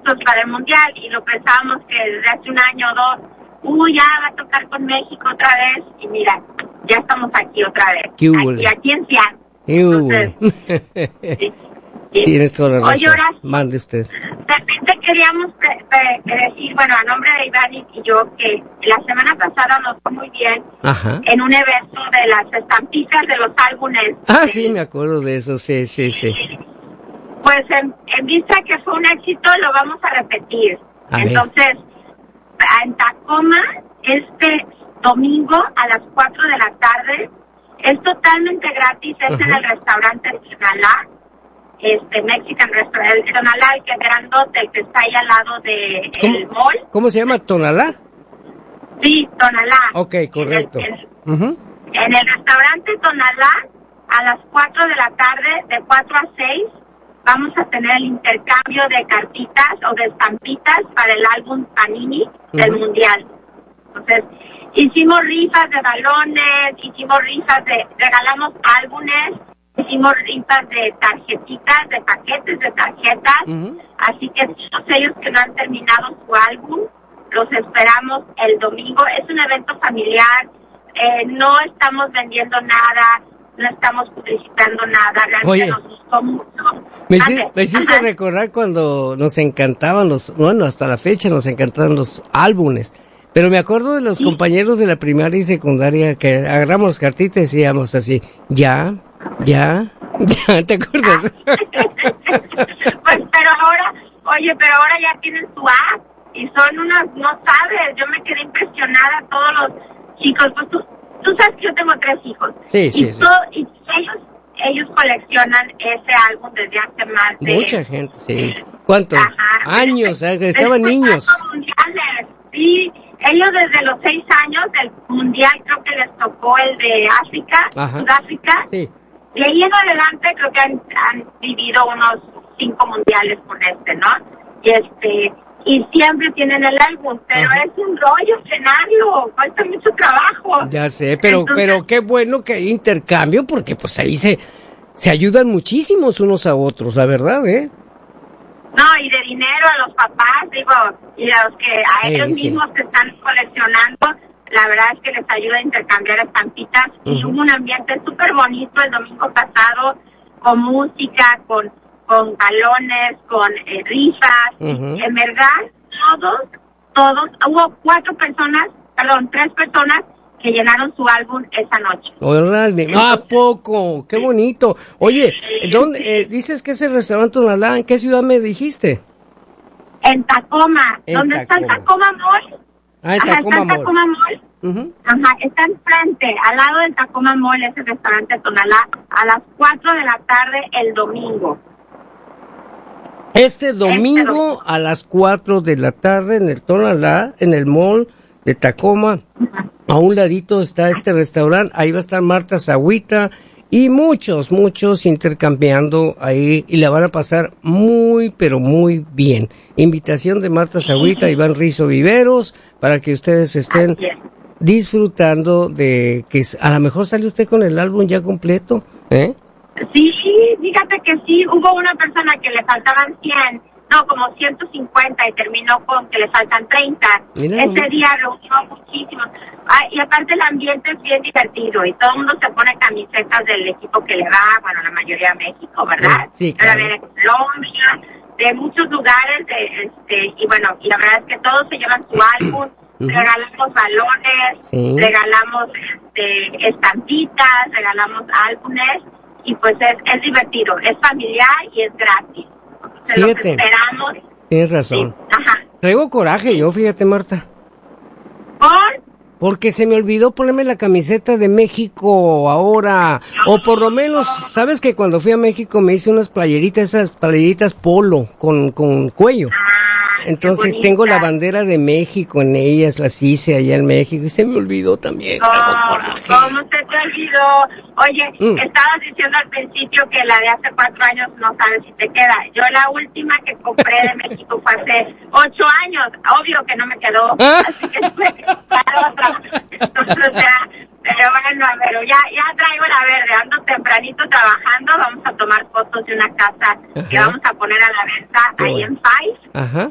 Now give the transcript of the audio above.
listos para el Mundial y lo pensábamos que desde hace un año o dos, ya va a tocar con México otra vez y mira, ya estamos aquí otra vez. Aquí en Seattle. Entonces, sí. Tienes toda la razón. Oye, Horacio, mande usted. Te queríamos decir, bueno, a nombre de Iván y yo, que la semana pasada nos fue muy bien. Ajá. En un evento de las estampitas de los álbumes. Sí, me acuerdo de eso, sí. Pues en vista que fue un éxito, lo vamos a repetir. Entonces, en Tacoma, este domingo a las 4 de la tarde, es totalmente gratis, es en el restaurante Tonalá, Mexican Restaurant, el Tonalá, el que grandote, el que está ahí al lado del mall. ¿Cómo se llama? ¿Tonalá? Sí, Tonalá. Ok, correcto. En el restaurante Tonalá, a las 4 de la tarde, de 4 a 6, vamos a tener el intercambio de cartitas o de estampitas para el álbum Panini del Mundial. Entonces, hicimos rifas de balones, regalamos álbumes, hicimos rifas de tarjetitas, de paquetes de tarjetas, así que todos ellos que no han terminado su álbum, los esperamos el domingo. Es un evento familiar, no estamos vendiendo nada, no estamos publicitando nada, realmente nos gustó mucho. Me hiciste recordar cuando nos encantaban hasta la fecha nos encantaban los álbumes. Pero me acuerdo de los compañeros de la primaria y secundaria que agarramos cartitas y decíamos así, ya, ¿te acuerdas? Pues pero ahora ya tienen su app y son unas, no sabes, yo me quedé impresionada, todos los chicos, pues tú sabes que yo tengo 3 hijos. Sí. Y ellos coleccionan ese álbum desde hace más de... Mucha gente, sí. ¿Cuántos? Años, estaban niños. Sí. Ellos desde los 6 años del mundial creo que les tocó el de África, Sudáfrica. Sí. De ahí en adelante creo que han vivido unos 5 mundiales con ¿no? Y siempre tienen el álbum, pero es un rollo llenarlo, falta mucho trabajo. Ya sé, pero qué bueno que hay intercambio porque pues ahí se ayudan muchísimos unos a otros, la verdad, No, y de dinero a los papás, y a ellos mismos que están coleccionando, la verdad es que les ayuda a intercambiar estampitas. Y hubo un ambiente súper bonito el domingo pasado, con música, con balones, con rifas. En verdad, todos, hubo 3 personas que llenaron su álbum esa noche. ¡Órale! ¿A poco? ¡Qué bonito! Oye, ¿dónde dices que es el restaurante Tonalá? ¿En qué ciudad me dijiste? En Tacoma. ¿Dónde está el Tacoma Mall? En Tacoma Mall. Está enfrente, al lado del Tacoma Mall, ese restaurante Tonalá, a las 4 de la tarde el domingo. Este domingo a las 4 de la tarde en el Tonalá, en el mall de Tacoma. A un ladito está este restaurante, ahí va a estar Marta Zahuita y muchos intercambiando ahí y la van a pasar muy, pero muy bien. Invitación de Marta Zahuita, Iván Rizo Viveros, para que ustedes estén disfrutando de que a lo mejor sale usted con el álbum ya completo, Sí, fíjate que sí, hubo una persona que le faltaban 100, como 150 y terminó con que le faltan 30. Ese día reunió muchísimos. Y aparte el ambiente es bien divertido y todo el mundo se pone camisetas del equipo que le va, bueno, la mayoría a México, ¿verdad? Sí, claro. De Colombia, de muchos lugares, y bueno, y la verdad es que todos se llevan su álbum, regalamos balones, regalamos estampitas, regalamos álbumes, y pues es divertido, es familiar y es gratis. Entonces, lo que esperamos. Tienes razón. Traigo coraje yo, fíjate, Marta. Porque se me olvidó ponerme la camiseta de México ahora. O por lo menos, ¿sabes que cuando fui a México me hice unas playeritas, esas playeritas polo con cuello? Entonces tengo la bandera de México en ellas, las hice allá en México y se me olvidó también. ¿Cómo se te olvidó? Oye, estabas diciendo al principio que la de hace 4 años no sabes si te queda. Yo la última que compré de México fue hace 8 años. Obvio que no me quedó. Así que tuve que comprar otra. Entonces, pero bueno, pero ya traigo la verde. Ando tempranito trabajando. Vamos a tomar fotos de una casa que vamos a poner a la venta ahí en Five.